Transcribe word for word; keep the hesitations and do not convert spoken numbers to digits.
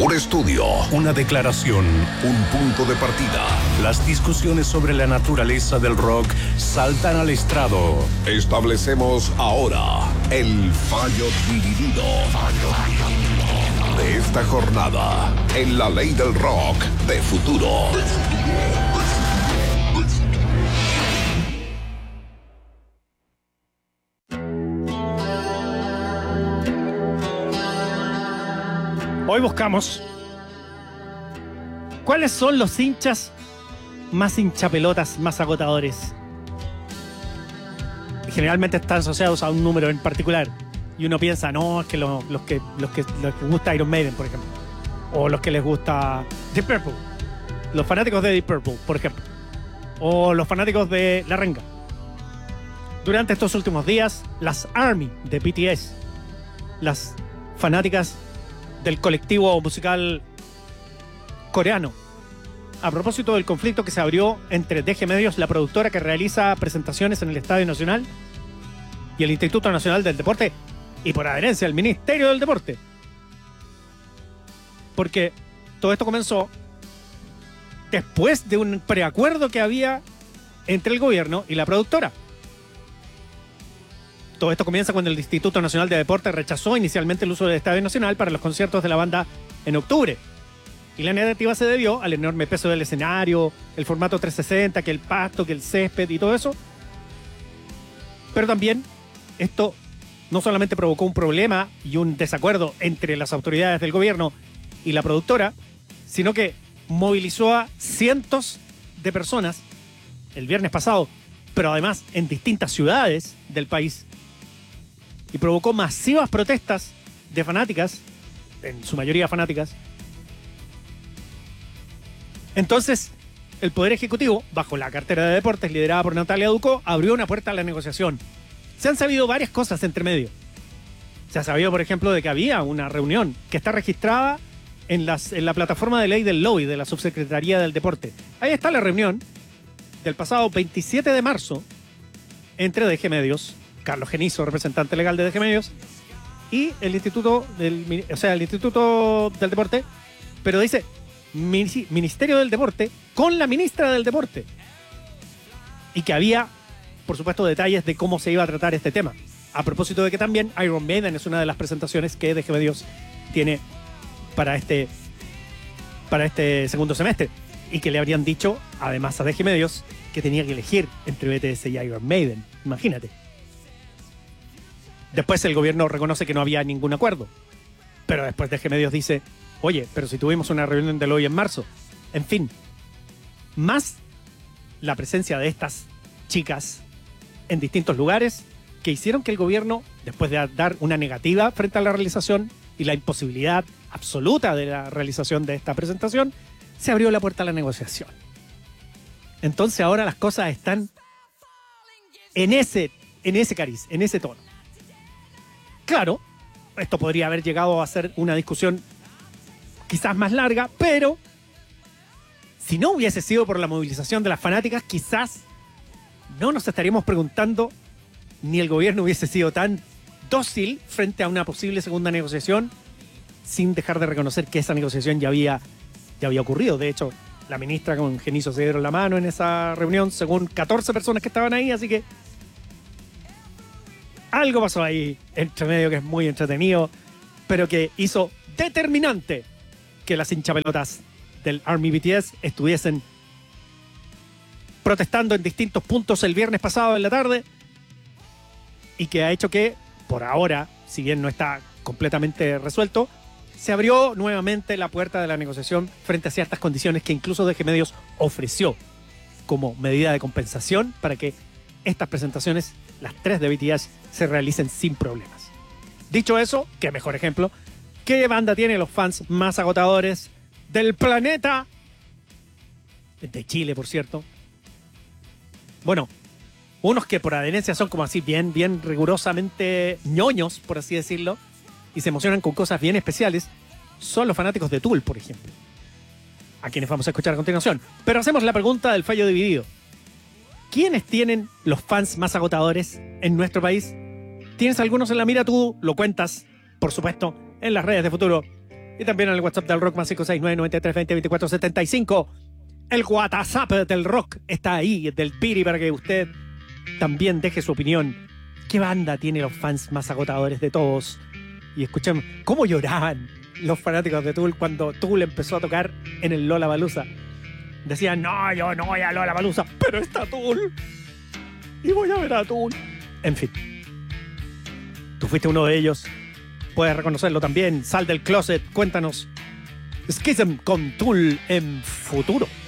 Un estudio, una declaración, un punto de partida. Las discusiones sobre la naturaleza del rock saltan al estrado. Establecemos ahora el fallo dividido de esta jornada en la ley del rock de futuro. Hoy buscamos cuáles son los hinchas más hinchapelotas, más agotadores. Generalmente están asociados a un número en particular. Y uno piensa, no, es que los, los que los que los que gusta Iron Maiden, por ejemplo. O los que les gusta Deep Purple. Los fanáticos de Deep Purple, por ejemplo. O los fanáticos de La Renga. Durante estos últimos días, las ARMY de B T S, las fanáticas del colectivo musical coreano, a propósito del conflicto que se abrió entre D G Medios, la productora que realiza presentaciones en el Estadio Nacional, y el Instituto Nacional del Deporte, y por adherencia el Ministerio del Deporte. Porque todo esto comenzó después de un preacuerdo que había entre el gobierno y la productora. Todo esto comienza cuando el Instituto Nacional de Deporte rechazó inicialmente el uso del Estadio Nacional para los conciertos de la banda en octubre. Y la negativa se debió al enorme peso del escenario, el formato trescientos sesenta, que el pasto, que el césped y todo eso. Pero también esto no solamente provocó un problema y un desacuerdo entre las autoridades del gobierno y la productora, sino que movilizó a cientos de personas el viernes pasado, pero además en distintas ciudades del país, y provocó masivas protestas de fanáticas, en su mayoría fanáticas. Entonces, el Poder Ejecutivo, bajo la cartera de Deportes liderada por Natalia Ducó, abrió una puerta a la negociación. Se han sabido varias cosas entre medio. Se ha sabido, por ejemplo, de que había una reunión que está registrada en, las, en la plataforma de ley del lobby de la Subsecretaría del Deporte. Ahí está la reunión del pasado veintisiete de marzo entre D G Medios, Carlos Genizo, representante legal de D G Medios, y el Instituto del, o sea, el Instituto del Deporte, pero dice Ministerio del Deporte con la ministra del Deporte. Y que había, por supuesto, detalles de cómo se iba a tratar este tema. A propósito de que también Iron Maiden es una de las presentaciones que D G Medios tiene para este, para este segundo semestre. Y que le habrían dicho, además a D G Medios, que tenía que elegir entre B T S y Iron Maiden. Imagínate. Después el gobierno reconoce que no había ningún acuerdo. Pero después D G Medios dice, oye, pero si tuvimos una reunión del lobby en marzo. En fin, más la presencia de estas chicas en distintos lugares que hicieron que el gobierno, después de dar una negativa frente a la realización y la imposibilidad absoluta de la realización de esta presentación, se abrió la puerta a la negociación. Entonces ahora las cosas están en ese, en ese cariz, en ese tono. Claro, esto podría haber llegado a ser una discusión quizás más larga, pero si no hubiese sido por la movilización de las fanáticas, quizás no nos estaríamos preguntando, ni el gobierno hubiese sido tan dócil frente a una posible segunda negociación, sin dejar de reconocer que esa negociación ya había, ya había ocurrido. De hecho, la ministra con Genizo se dieron la mano en esa reunión, según catorce personas que estaban ahí, así que algo pasó ahí entre medio que es muy entretenido, pero que hizo determinante que las hinchapelotas del ARMY B T S estuviesen protestando en distintos puntos el viernes pasado en la tarde, y que ha hecho que, por ahora, si bien no está completamente resuelto, se abrió nuevamente la puerta de la negociación frente a ciertas condiciones que incluso D G Medios ofreció como medida de compensación para que estas presentaciones, las tres de B T S, se realicen sin problemas. Dicho eso, qué mejor ejemplo, ¿qué banda tiene los fans más agotadores del planeta? De Chile, por cierto. Bueno, unos que por adherencia son como así bien, bien rigurosamente ñoños, por así decirlo, y se emocionan con cosas bien especiales, son los fanáticos de Tool, por ejemplo, a quienes vamos a escuchar a continuación. Pero hacemos la pregunta del fallo dividido. ¿Quiénes tienen los fans más agotadores en nuestro país? ¿Tienes algunos en la mira? Tú lo cuentas, por supuesto, en las redes de Futuro Y también en el WhatsApp del rock más cinco seis nueve, nueve tres dos cero, dos cuatro siete cinco. El WhatsApp del rock está ahí, del Piri, para que usted también deje su opinión. ¿Qué banda tiene los fans más agotadores de todos? Y escuchemos cómo lloraban los fanáticos de Tool cuando Tool empezó a tocar en el Lollapalooza. Decían, no, yo no voy a Lollapalooza, pero está Tool. Y voy a ver a Tool. En fin. Tú fuiste uno de ellos. Puedes reconocerlo también. Sal del closet. Cuéntanos. Schism con Tool en futuro.